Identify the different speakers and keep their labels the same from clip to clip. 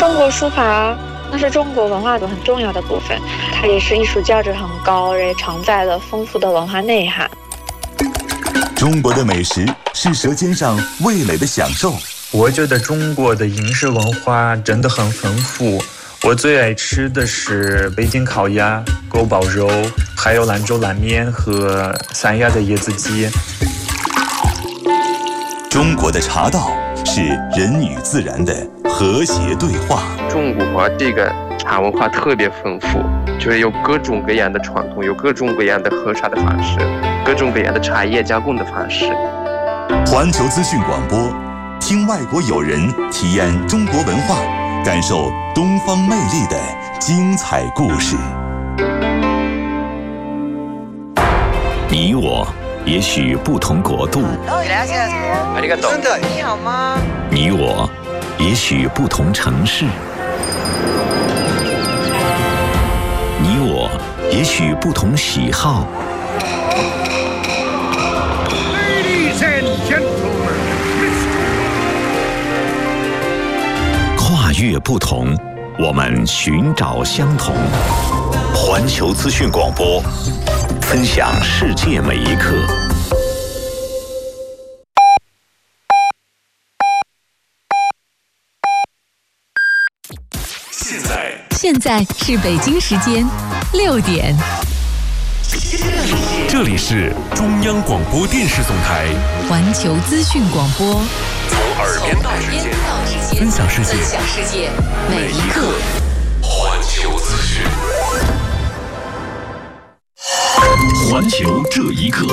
Speaker 1: 中国书法那是中国文化的很重要的部分，它也是艺术价值很高，也承载了丰富的文化内涵。
Speaker 2: 中国的美食是舌尖上味蕾的享受。
Speaker 3: 我觉得中国的饮食文化真的很丰富，我最爱吃的是北京烤鸭、锅包肉，还有兰州拉面和三亚的椰子鸡。
Speaker 2: 中国的茶道是人与自然的和谐对话。
Speaker 4: 中国这个茶文化特别丰富，就是有各种各样的传统，有各种各样的喝茶的方式，各种各样的茶叶加工的方式。
Speaker 2: 环球资讯广播，听外国友人体验中国文化，感受东方魅力的精彩故事。你我也许不同国度，
Speaker 5: 你好吗？
Speaker 2: 你我也许不同城市，你我也许不同喜好。
Speaker 6: Ladies and gentlemen,
Speaker 2: 跨越不同，我们寻找相同。环球资讯广播，分享世界每一刻。
Speaker 7: 现在是北京时间6点。
Speaker 8: 这里是中央广播电视总台
Speaker 7: 环球资讯广播，
Speaker 8: 从耳边到指尖，分享世界每一刻。环球资讯，环球这一刻。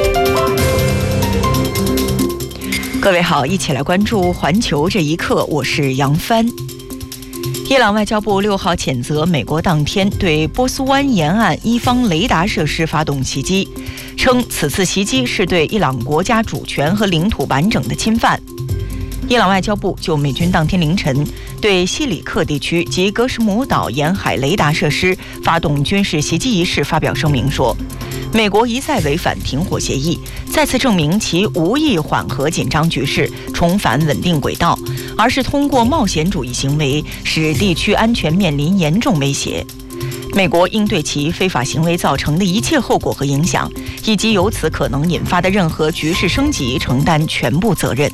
Speaker 9: 各位好，一起来关注环球这一刻，我是杨帆。伊朗外交部6号谴责美国当天对波斯湾沿岸伊方雷达设施发动袭击，称此次袭击是对伊朗国家主权和领土完整的侵犯。伊朗外交部就美军当天凌晨对西里克地区及格什姆岛沿海雷达设施发动军事袭击一事发表声明说，美国一再违反停火协议，再次证明其无意缓和紧张局势，重返稳定轨道，而是通过冒险主义行为使地区安全面临严重威胁。美国应对其非法行为造成的一切后果和影响，以及由此可能引发的任何局势升级承担全部责任。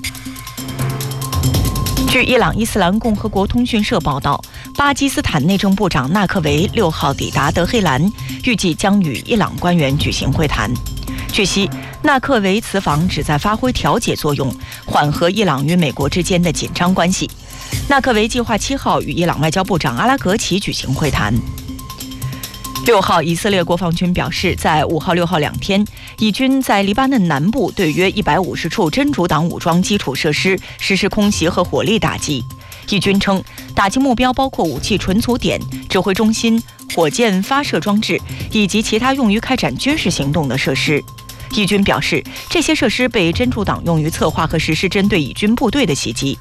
Speaker 9: 据伊朗伊斯兰共和国通讯社报道，巴基斯坦内政部长纳克维6号抵达德黑兰，预计将与伊朗官员举行会谈。据悉，纳克维此访旨在发挥调解作用，缓和伊朗与美国之间的紧张关系。纳克维计划7号与伊朗外交部长阿拉格齐举行会谈。6号，以色列国防军表示，在5号、6号2天，以军在黎巴嫩南部对约150处真主党武装基础设施实施空袭和火力打击。以军称，打击目标包括武器存储点、指挥中心、火箭发射装置以及其他用于开展军事行动的设施。以军表示，这些设施被真主党用于策划和实施针对以军部队的袭击。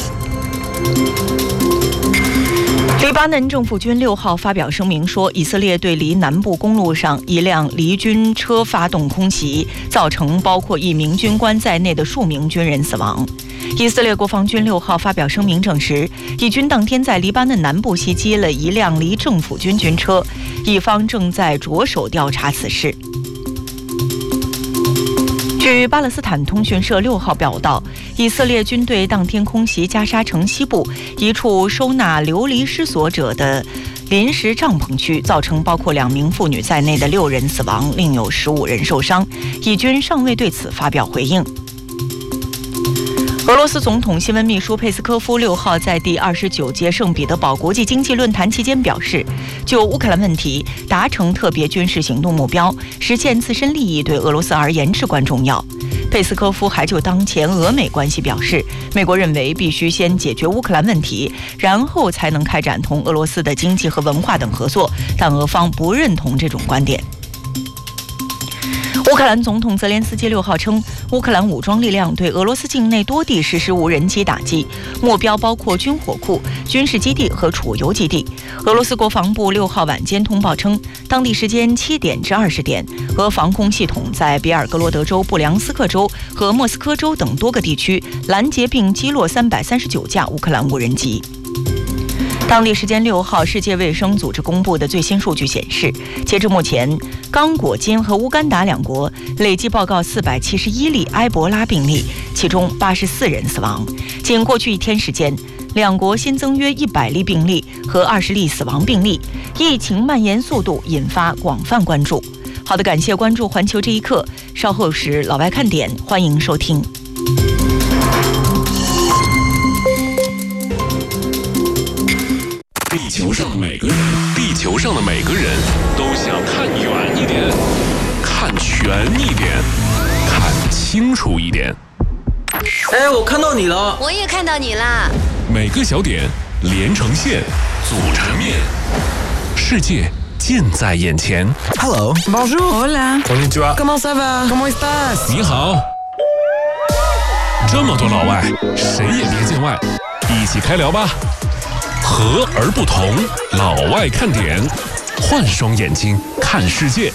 Speaker 9: 黎巴嫩政府军6号发表声明说，以色列对离南部公路上一辆离军车发动空袭，造成包括1名军官在内的数名军人死亡。以色列国防军6号发表声明证实，以军当天在黎巴嫩南部袭击了一辆离政府军军车，以方正在着手调查此事。据巴勒斯坦通讯社6号报道，以色列军队当天空袭加沙城西部一处收纳流离失所者的临时帐篷区，造成包括2名妇女在内的6人死亡，另有15人受伤。以军尚未对此发表回应。俄罗斯总统新闻秘书佩斯科夫6号在第29届圣彼得堡国际经济论坛期间表示，就乌克兰问题达成特别军事行动目标，实现自身利益对俄罗斯而言至关重要。佩斯科夫还就当前俄美关系表示，美国认为必须先解决乌克兰问题，然后才能开展同俄罗斯的经济和文化等合作，但俄方不认同这种观点。乌克兰总统泽连斯基6号称，乌克兰武装力量对俄罗斯境内多地实施无人机打击，目标包括军火库、军事基地和储油基地。俄罗斯国防部6号晚间通报称，当地时间7点至20点，俄防空系统在比尔格罗德州、布良斯克州和莫斯科州等多个地区拦截并击落339架乌克兰无人机。 当地时间6号，世界卫生组织公布的最新数据显示，截至目前，刚果金和乌干达两国累计报告471例埃博拉病例，其中84人死亡。仅过去1天时间，两国新增约100例病例和20例死亡病例，疫情蔓延速度引发广泛关注。好的，感谢关注环球这一刻，稍后是老外看点，欢迎收听。
Speaker 8: 地球上的每个人都想看远一点，看全一点，看清楚一点。
Speaker 5: 哎，我看到你了，
Speaker 10: 我也看到你啦。
Speaker 8: 每个小点连成线，组成面，世界近在眼前。
Speaker 5: Hello
Speaker 11: Bonjour Hola
Speaker 5: Konnichiwa
Speaker 11: Comment ça va Comment estás
Speaker 8: 你好。这么多老外，谁也别见外，一起开聊吧。和而不同，老外看点，换双眼睛看世界。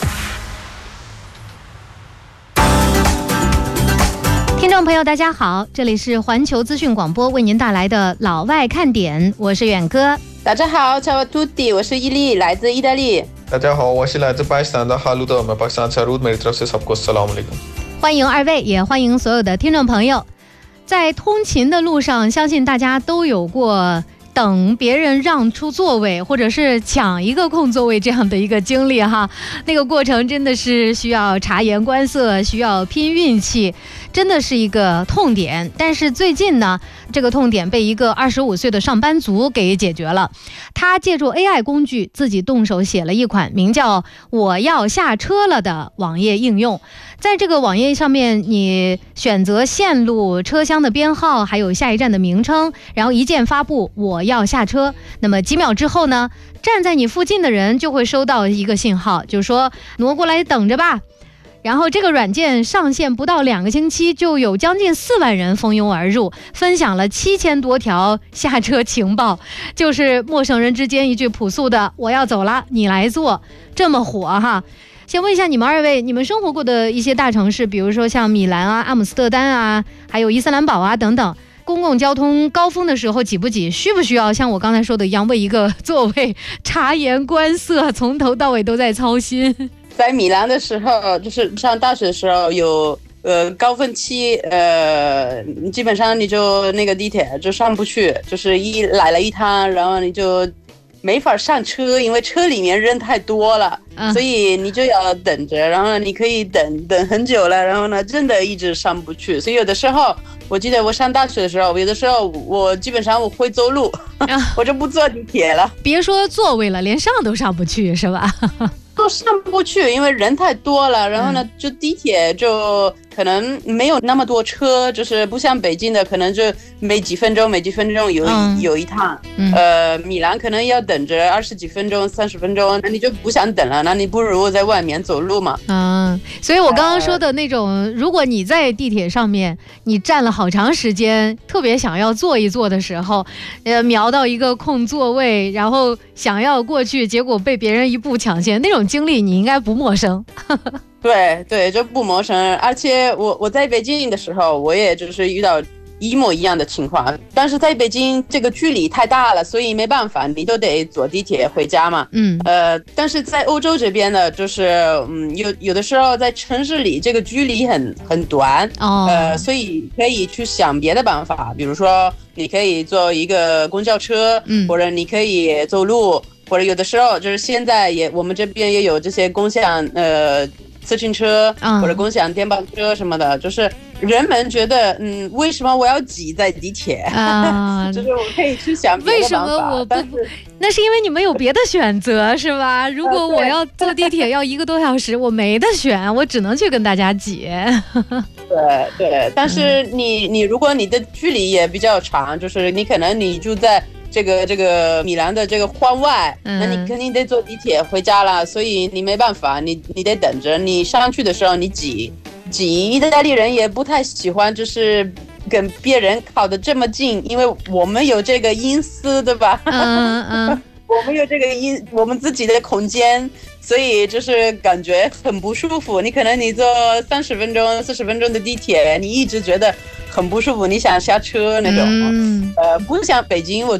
Speaker 10: 听众朋友大家好，这里是环球资讯广播为您带来的老外看点，我是远哥。
Speaker 12: 大家好 Ciao a tutti， 我是伊利，来自意大利。
Speaker 13: 大家好，我是来自巴基斯坦的哈鲁德，我巴基斯坦查鲁德，मेरी तरफ से सबको अस्सलाम वालेकुम。
Speaker 10: 欢迎二位，也欢迎所有的听众朋友。在通勤的路上，相信大家都有过等别人让出座位，或者是抢一个空座位这样的一个经历哈，那个过程真的是需要察言观色，需要拼运气，真的是一个痛点。但是最近呢，这个痛点被一个25岁的上班族给解决了。他借助 AI 工具，自己动手写了一款名叫《我要下车了》的网页应用。在这个网页上面，你选择线路、车厢的编号，还有下一站的名称，然后一键发布我要下车。那么几秒之后呢，站在你附近的人就会收到一个信号，就是说挪过来等着吧。然后这个软件上线不到2个星期，就有将近4万人蜂拥而入，分享了7000多条下车情报，就是陌生人之间一句朴素的我要走了，你来坐，这么火哈。先问一下你们二位，你们生活过的一些大城市，比如说像米兰啊、阿姆斯特丹啊，还有伊斯兰堡啊等等，公共交通高峰的时候挤不挤？需不需要像我刚才说的一样，为一个座位察言观色，从头到尾都在操心？
Speaker 12: 在米兰的时候，就是上大学的时候有高峰期，基本上你就那个地铁就上不去，就是来了一趟，然后你就没法上车，因为车里面人太多了，所以你就要等着，然后你可以等很久了，然后呢真的一直上不去。所以有的时候我记得我上大学的时候，有的时候我基本上我会走路，我就不坐地铁了。
Speaker 10: 别说座位了，连上都上不去是吧？
Speaker 12: 都上不去，因为人太多了，然后呢就地铁就可能没有那么多车，就是不像北京的可能就每几分钟有一趟，米兰可能要等着20几分钟30分钟，那你就不想等了，那你不如在外面走路嘛。
Speaker 10: 所以我刚刚说的那种，如果你在地铁上面你站了好长时间，特别想要坐一坐的时候，瞄到一个空座位，然后想要过去，结果被别人一步抢先，那种经历你应该不陌生。
Speaker 12: 对，就不陌生。而且我在北京的时候，我也就是遇到一模一样的情况，但是在北京这个距离太大了，所以没办法，你都得坐地铁回家嘛。但是在欧洲这边呢，就是有的时候在城市里这个距离很短，所以可以去想别的办法，比如说你可以坐一个公交车，或者你可以走路，或者有的时候就是现在我们这边也有这些共享自行车或者共享电单车什么的，就是人们觉得为什么我要挤在地铁就是我可以去想别的办法。为什么我不？
Speaker 10: 那是因为你没有别的选择是吧？如果我要坐地铁要1个多小时，我没得选，我只能去跟大家挤。
Speaker 12: 对，但是你如果你的距离也比较长，就是你可能你住在这个米兰的这个郊外，那你肯定得坐地铁回家了，所以你没办法，你得等着，你上去的时候你挤，意大利人也不太喜欢就是跟别人靠得这么近，因为我们有这个隐私，对吧？我们有这个我们自己的空间，所以就是感觉很不舒服。你可能你坐30分钟、40分钟的地铁，你一直觉得很不舒服，你想下车那种。不像北京，我